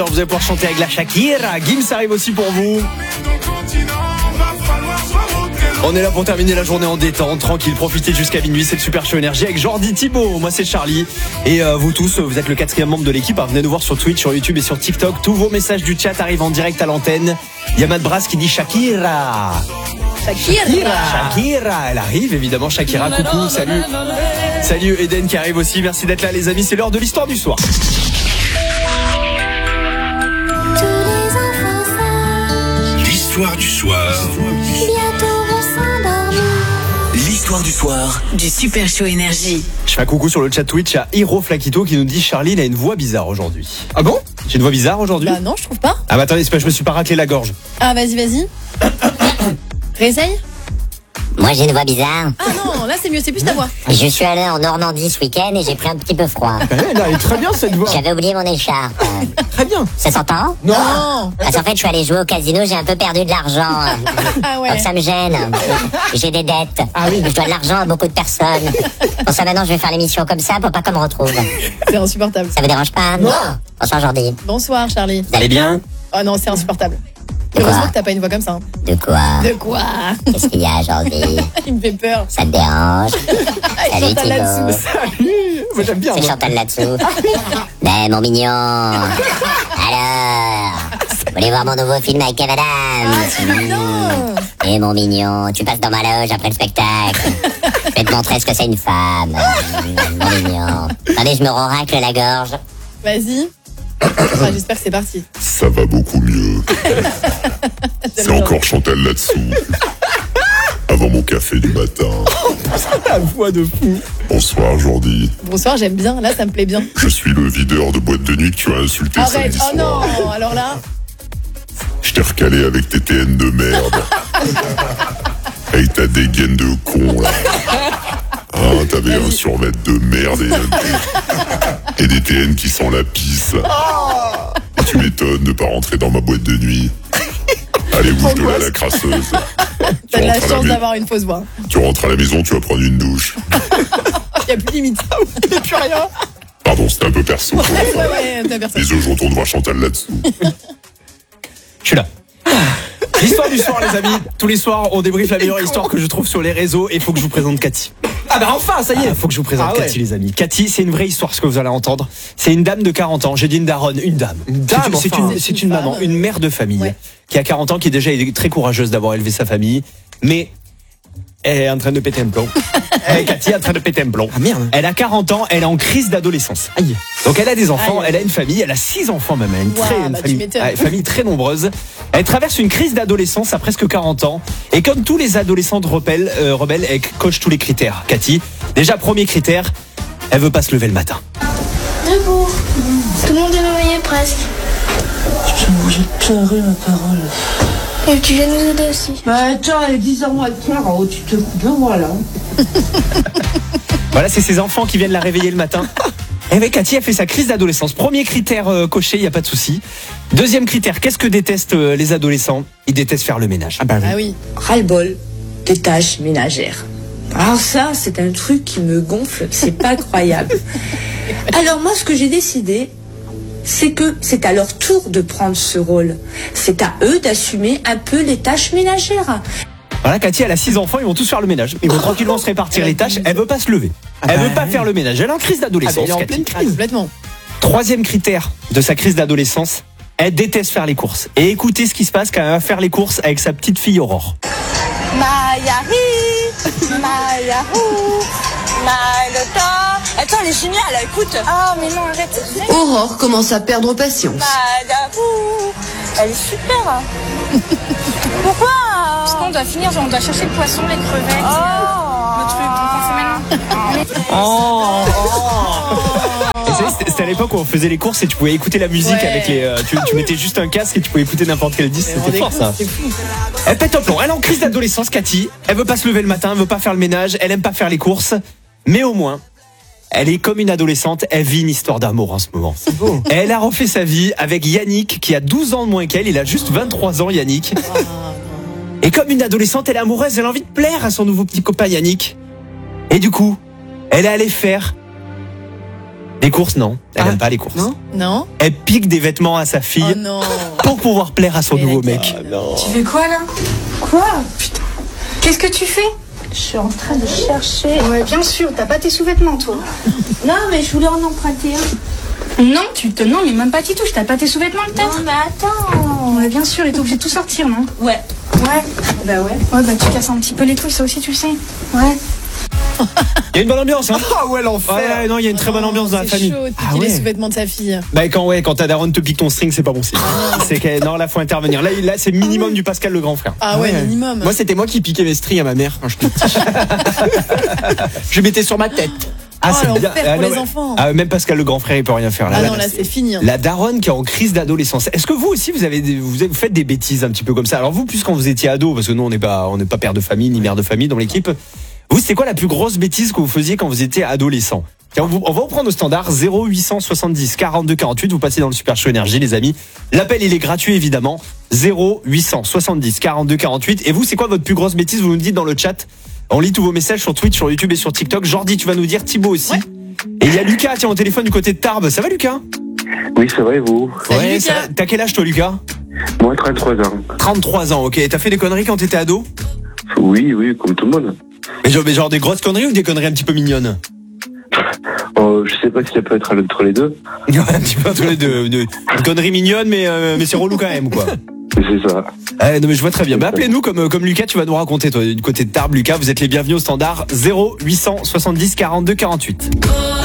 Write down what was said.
Vous allez pouvoir chanter avec la Shakira. Gims arrive aussi pour vous. On est là pour terminer la journée en détente, tranquille, profitez jusqu'à minuit, c'est le Super Show Énergie avec Jordi, Thibaut, moi c'est Charlie. Et vous tous, vous êtes le 4e membre de l'équipe, venez nous voir sur Twitch, sur YouTube et sur TikTok. Tous vos messages du chat arrivent en direct à l'antenne. Il y a Matt Brass qui dit Shakira. Shakira, elle arrive évidemment, Shakira, coucou, salut. Salut Eden qui arrive aussi, merci d'être là les amis, c'est l'heure de l'histoire du soir. L'histoire du soir. L'histoire du soir du Super Show Énergie. Je fais un coucou sur le chat Twitch à Hiro Flakito qui nous dit Charlie, il a une voix bizarre aujourd'hui. Ah bon? J'ai une voix bizarre aujourd'hui? Bah non, je trouve pas. Ah bah attendez, c'est pas, je me suis pas raclé la gorge. Ah vas-y. Réessaye. Moi j'ai une voix bizarre. Ah non, là c'est mieux, c'est plus ta voix. Je suis allé en Normandie ce week-end et j'ai pris un petit peu froid. Elle est très bien cette voix. J'avais oublié mon écharpe. Très bien. Ça s'entend? Non. Parce qu'en fait je suis allé jouer au casino, j'ai un peu perdu de l'argent. Ah ouais. Donc ça me gêne. J'ai des dettes. Ah oui. Je dois de l'argent à beaucoup de personnes. Pour ça maintenant je vais faire l'émission comme ça pour pas qu'on me retrouve. C'est insupportable. Ça vous dérange pas? Non. Bonsoir Jordi. Bonsoir Charlie. Vous allez bien? Oh non, c'est insupportable. De quoi? Heureusement que t'as pas une voix comme ça. De quoi? De quoi? Qu'est-ce qu'il y a Jordi? Il me fait peur. Ça te dérange? Salut Chantal là-dessous. Thibaut. Moi j'aime bien. C'est moi. Chantal là-dessous. Ben mon mignon. Alors, vous voulez voir mon nouveau film avec Kev Adams? Non. Et mon mignon, tu passes dans ma loge après le spectacle. Je vais te montrer ce que c'est une femme. Mon mignon. Attendez, je me racle la gorge. Vas-y. Ah, j'espère que c'est parti. Ça va beaucoup mieux. C'est encore Chantal là-dessous. Avant mon café du matin. La voix de fou. Bonsoir Jordi. Bonsoir, j'aime bien. Là, ça me plaît bien. Je suis le videur de boîte de nuit que tu as insulté Arrête. samedi Oh soir. non. Alors là. Je t'ai recalé avec tes TN de merde. Avec ta dégaine de con là. Hein, t'avais un survêt de merde et des TN qui sent la pisse. Et tu m'étonnes de pas rentrer dans ma boîte de nuit. Allez, bouge de là la crasseuse. T'as de la rentres à chance mai- d'avoir une fausse voix. Tu rentres à la maison, tu vas prendre une douche. Il n'y a plus limite. Il n'y a plus rien. Pardon, c'était un peu perso. Ouais, t'as personne. Désolé, je retourne voir Chantal là-dessous. Je suis là. L'histoire du soir les amis. Tous les soirs on débriefe la meilleure histoire que je trouve sur les réseaux et il faut que je vous présente Cathy. Ah bah enfin, ça y est. Faut que je vous présente Ah ouais. Cathy les amis. Cathy c'est une vraie histoire ce que vous allez entendre. C'est une dame de 40 ans. J'ai dit une daronne, une dame. dame, C'est enfin. une maman, femme. une mère de famille Ouais. qui a 40 ans, qui déjà est très courageuse d'avoir élevé sa famille. Mais elle est en train de péter un plomb. Cathy est en train de péter un plomb. Ah merde. Elle a 40 ans, elle est en crise d'adolescence. Aïe. Donc elle a des enfants, Aïe. elle a une famille, elle a 6 enfants même, elle a une, Ouah, bah, tu famille, m'étonnes. famille très nombreuse. Elle traverse une crise d'adolescence à presque 40 ans. Et comme tous les adolescentes rebelles, elle coche tous les critères. Cathy, déjà premier critère, elle veut pas se lever le matin. Debout. Tout le monde est réveillé presque. J'ai pleuré ma parole. Et tu viens nous aider aussi. Bah attends, elle est 10h moins le quart, oh, tu te coupes, voilà. Voilà, c'est ses enfants qui viennent la réveiller le matin. Et bien Cathy a fait sa crise d'adolescence. Premier critère coché, il n'y a pas de souci. Deuxième critère, qu'est-ce que détestent les adolescents? Ils détestent faire le ménage. Ah bah oui. Ah oui. Ras-le-bol des tâches ménagères. Alors ça, c'est un truc qui me gonfle, c'est pas croyable. Alors moi, ce que j'ai décidé, c'est que c'est à leur tour de prendre ce rôle. C'est à eux d'assumer un peu les tâches ménagères. Voilà, Cathy, elle a 6 enfants, ils vont tous faire le ménage. Ils vont tranquillement se répartir les tâches. Elle veut pas se lever. Elle veut pas faire le ménage. Elle a une crise Ah bah, d'adolescence. elle est en Cathy. pleine Ah, crise. complètement. Troisième critère de sa crise d'adolescence, elle déteste faire les courses. Et écoutez ce qui se passe quand elle va faire les courses avec sa petite fille Aurore. Attends, elle est géniale, écoute. Ah, mais non, arrête. Aurore commence à perdre patience. Elle est super. Pourquoi Parce qu'on doit finir, genre on doit chercher le poisson, les crevettes, le truc. Donc on fait maintenant. Et vous savez, c'était à l'époque où on faisait les courses et tu pouvais écouter la musique Ouais. avec les. Tu mettais juste un casque et tu pouvais écouter n'importe quel disque. C'était fort ça. C'est fou. Elle pète un plomb. Elle est en crise d'adolescence, Cathy. Elle veut pas se lever le matin, elle veut pas faire le ménage, elle aime pas faire les courses. Mais au moins, elle est comme une adolescente, elle vit une histoire d'amour en ce moment. Elle a refait sa vie avec Yannick qui a 12 ans de moins qu'elle. Il a juste 23 ans, Yannick. Et comme une adolescente, elle est amoureuse, elle a envie de plaire à son nouveau petit copain Yannick. Et du coup, elle est allée faire Les courses, non. Elle Ah, aime pas les courses. non Non. Elle pique des vêtements à sa fille Oh non. pour pouvoir plaire à son Mais nouveau la mec. gueule. Tu fais quoi là? Quoi? Putain. Qu'est-ce que tu fais? Je suis en train de chercher. Ouais, bien sûr, t'as pas tes sous-vêtements toi. Non, mais je voulais en emprunter un. Non, non, mais même pas t'y touches, t'as pas tes sous-vêtements peut-être? Non, mais attends. Ouais, bien sûr, et t'es obligé de tout sortir, non? Ouais. Ouais. Bah ouais. Ouais, bah tu casses un petit peu les couilles, ça aussi tu le sais. Ouais. Il y a une bonne ambiance, hein. Ah ouais, l'enfer. Ouais, non, il y a une très bonne ambiance dans la C'est famille. chaud de piquer Ah ouais. les sous-vêtements de sa fille. Bah quand ta daronne te pique ton string, c'est pas bon signe. C'est que non, là faut intervenir. Là c'est minimum du Pascal le grand frère. Ah ouais, minimum. Moi, c'était moi qui piquais mes strings à ma mère quand j'étais petit. Je mettais sur ma tête. Ah, Oh, l'enfer pour non, les mais- enfants. Ah, même Pascal le grand frère, il peut rien faire là. Ah Là, non, là c'est fini. hein. La daronne qui est en crise d'adolescence. Est-ce que vous aussi vous faites des bêtises un petit peu comme ça? Alors vous, plus quand vous étiez ado, parce que nous on n'est pas père de famille ni mère de famille dans l'équipe. Vous, c'était quoi la plus grosse bêtise que vous faisiez quand vous étiez adolescent? Tiens, on va vous prendre au standard 0870 42 48. Vous passez dans le Super Show Énergie, les amis. L'appel il est gratuit évidemment. 0870 42 48. Et vous, c'est quoi votre plus grosse bêtise? Vous nous dites dans le chat. On lit tous vos messages sur Twitch, sur YouTube et sur TikTok. Jordi, tu vas nous dire, Thibaut aussi. Et il y a Lucas, tiens, au téléphone du côté de Tarbes. Ça va, Lucas? Oui, ça va et vous? Salut, Lucas. ça va. T'as quel âge, toi, Lucas? Moi, 33 ans. 33 ans, ok. T'as fait des conneries quand t'étais ado? Oui, comme tout le monde. Mais genre des grosses conneries ou des conneries un petit peu mignonnes? Je sais pas si ça peut être entre les deux. Ouais, un petit peu entre les deux. Une connerie mignonne, mais c'est relou quand même, quoi. C'est ça. Non, mais je vois très bien. Mais appelez-nous comme Lucas, tu vas nous raconter, toi, du côté de Tarbes, Lucas. Vous êtes les bienvenus au standard 0870 42 48.